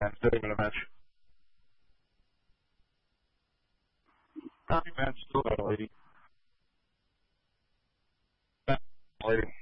And still in a match. Happy man, still got a lady. Lady.